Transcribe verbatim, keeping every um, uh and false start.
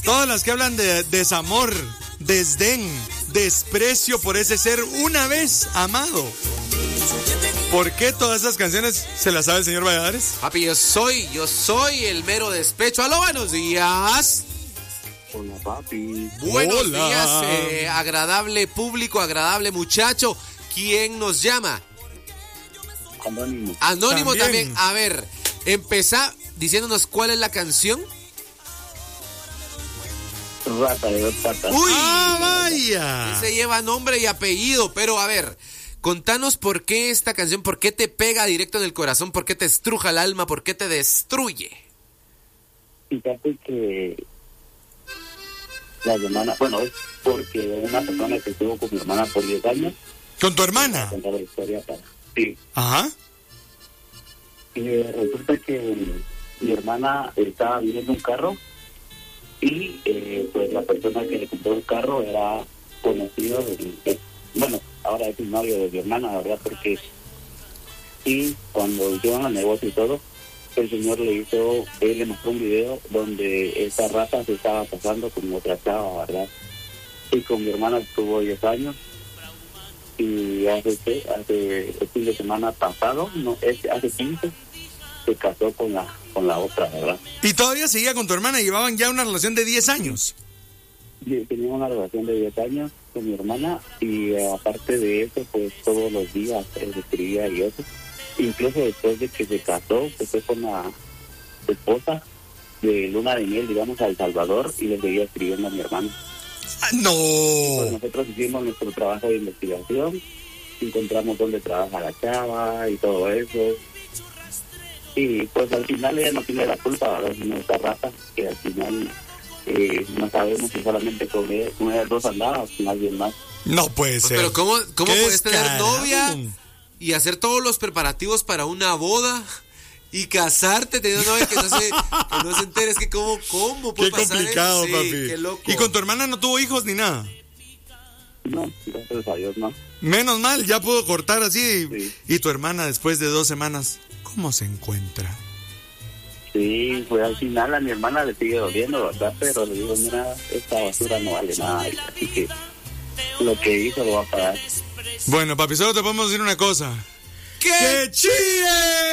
Todas las que hablan de desamor, desdén, desprecio por ese ser una vez amado. ¿Por qué todas esas canciones se las sabe el señor Valladares? Papi, yo soy, yo soy el mero despecho. Aló, buenos días. Hola, papi. Buenos Hola. días, eh, agradable público, agradable muchacho. ¿Quién nos llama? Anónimo. Anónimo también. También. A ver, empezá diciéndonos cuál es la canción. Rata de dos patas. Uy, ¡Ah, vaya! se lleva nombre y apellido, pero a ver, contanos por qué esta canción, por qué te pega directo en el corazón, por qué te estruja el alma, por qué te destruye. Fíjate que la hermana, bueno, es porque una persona que estuvo con mi hermana por diez años, ¿Con tu hermana? contar la historia para... Sí. Ajá. Eh, resulta que mi hermana estaba viviendo un carro y eh, pues la persona que le compró el carro era conocido de, de- bueno, ahora es el novio de mi hermana, la verdad, porque y cuando hicieron el negocio y todo, el señor le hizo, él le mostró un video donde esa rata se estaba pasando con otra chava, ¿verdad? Y con mi hermana estuvo diez años y hace, ¿qué? hace el fin de semana pasado, no, es- hace quince, se casó con la con la otra, ¿verdad? Y todavía seguía con tu hermana, llevaban ya una relación de diez años. Yo tenía una relación de diez años con mi hermana y eh, aparte de eso, pues todos los días él escribía y eso. Incluso después de que se casó, se fue con la esposa de luna de miel, digamos, a El Salvador y le seguía escribiendo a mi hermana. Ah, ¡No! Pues nosotros hicimos nuestro trabajo de investigación, encontramos dónde trabaja la chava y todo eso. Y pues al final ella no tiene la culpa, ¿verdad? Sino esta rata, que al final eh, no sabemos si solamente con él, con ellas dos andaba o con alguien más. No puede ser. Pero ¿cómo, cómo ¡Qué puedes tener descarado! novia y hacer todos los preparativos para una boda y casarte teniendo novia que no se, que no se entere? Es que cómo, cómo puede Qué pasar complicado, eso? Sí, papi. qué loco. ¿Y con tu hermana no tuvo hijos ni nada? No, gracias a Dios, no. Menos mal, ya pudo cortar así. Sí. Y tu hermana, después de dos semanas, ¿cómo se encuentra? Sí, pues al final a mi hermana le sigue doliendo, ¿verdad? Pero le digo, mira, esta basura no vale nada, así que lo que hizo lo va a pagar. Bueno, papi, solo te podemos decir una cosa. ¿Qué? ¡Que chille!